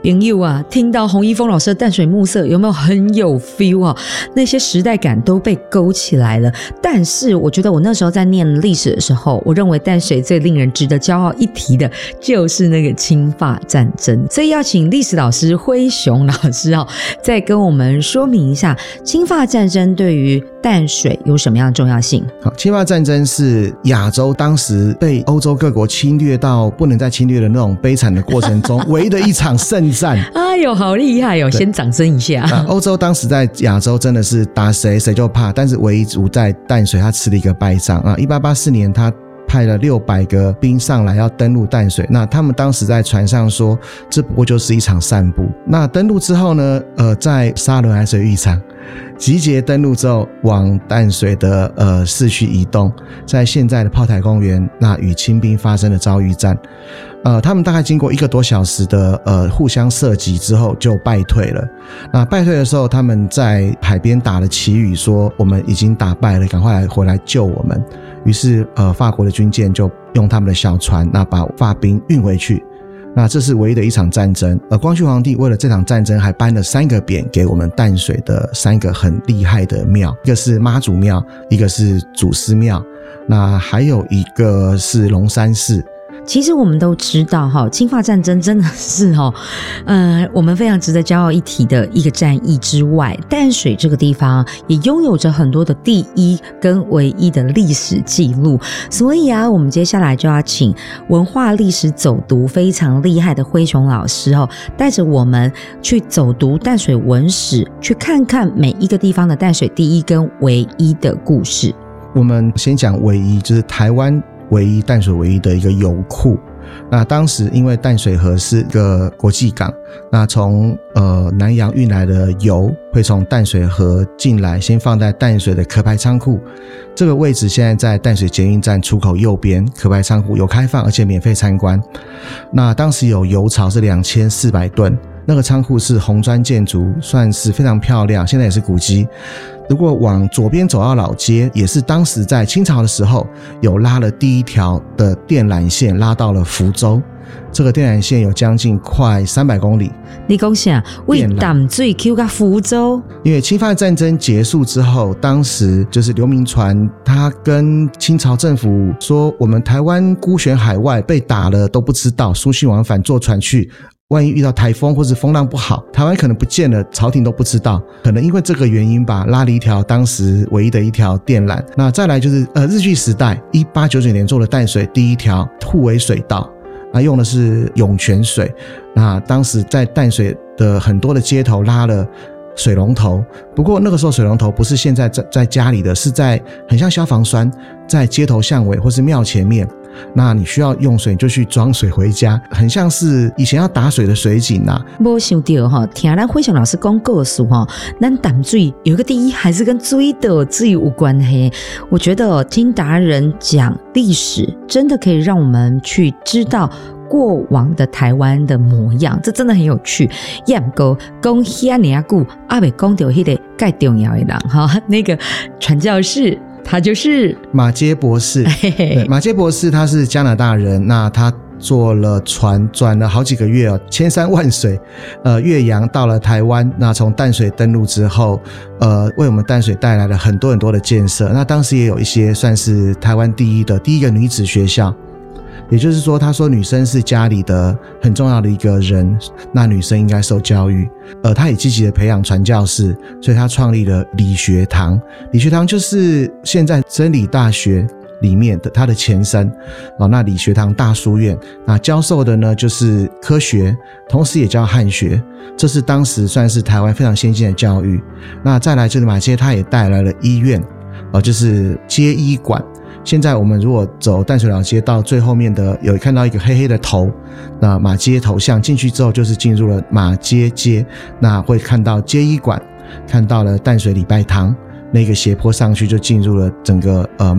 朋友啊，听到洪一峰老师的淡水暮色，有没有很有 feel 啊？那些时代感都被勾起来了。但是我觉得我那时候在念历史的时候，我认为淡水最令人值得骄傲一提的就是那个清法战争。所以要请历史老师辉雄老师再跟我们说明一下清法战争对于淡水有什么样的重要性。 好，清法战争是亚洲当时被欧洲各国侵略到不能再侵略的那种悲惨的过程中唯一的一场圣战。 哎呦，好厉害哦！先掌声一下。 欧洲当时在亚洲真的是打谁谁就怕，但是唯一在淡水他吃了一个败仗啊。1884年他派了600个兵上来要登陆淡水，那他们当时在船上说这不过就是一场散步。那登陆之后呢，在沙仑海水浴场集结登陆之后，往淡水的市区移动，在现在的炮台公园，那与清兵发生了遭遇战。他们大概经过1个多小时的互相射击之后就败退了。那败退的时候，他们在海边打了旗语说我们已经打败了，赶快回来救我们。于是法国的军舰就用他们的小船，那把法兵运回去。那这是唯一的一场战争。光绪皇帝为了这场战争还颁了3个匾给我们淡水的3个很厉害的庙，一个是妈祖庙，一个是祖师庙，那还有一个是龙山寺。 其实我们都知道清法战争真的是我们非常值得骄傲一提的一个战役之外，淡水这个地方也拥有着很多的第一跟唯一的历史记录。所以我们接下来就要请文化历史走读非常厉害的辉雄老师带着我们去走读淡水文史，去看看每一个地方的淡水第一跟唯一的故事。 我们先讲唯一，就是台湾唯一淡水唯一的一个油库。那当时因为淡水河是一个国际港，那从南洋运来的油会从淡水河进来，先放在淡水的壳牌仓库。这个位置现在在淡水捷运站出口右边，壳牌仓库有开放而且免费参观。那当时有油槽是2400吨，那个仓库是红砖建筑，算是非常漂亮，现在也是古迹。如果往左边走到老街，也是当时在清朝的时候有拉了第一条的电缆线，拉到了福州。这个电缆线有将近快300公里。 你说啥？为淡水去到福州？ 因为清法战争结束之后，当时就是刘铭传他跟清朝政府说，我们台湾孤悬海外，被打了都不知道，书信往返坐船去，万一遇到台风或是风浪不好，台湾可能不见了，朝廷都不知道。可能因为这个原因吧，拉了一条当时唯一的一条电缆。那再来就是日据时代1899年做了淡水第一条互为水道，那用的是涌泉水。那当时在淡水的很多的街头拉了水龙头，不过那个时候水龙头不是现在在家里的，是在很像消防栓，在街头巷尾或是庙前面。那你需要用水你就去装水回家，很像是以前要打水的水井没想到听咱辉雄老师讲故事咱淡水有一个第一还是跟水的水有关系。我觉得听达人讲历史真的可以让我们去知道过往的台湾的模样，这真的很有趣。也不过讲遐尔久还没讲到那个最重要的人那个传教士，他就是马偕博士。马偕博士他是加拿大人，那他坐了船转了好几个月千山万水越洋到了台湾。那从淡水登陆之后为我们淡水带来了很多很多的建设。那当时也有一些算是台湾第一个女子学校，也就是说他说女生是家里的很重要的一个人，那女生应该受教育。他也积极的培养传教士，所以他创立了理学堂。理学堂就是现在真理大学里面的它的前身那理学堂大书院，那教授的呢就是科学，同时也教汉学，这是当时算是台湾非常先进的教育。那再来就是马偕他也带来了医院就是街医馆。现在我们如果走淡水老街到最后面的有看到一个黑黑的头，那马偕头像，进去之后就是进入了马偕街，那会看到街医馆，看到了淡水礼拜堂，那个斜坡上去就进入了整个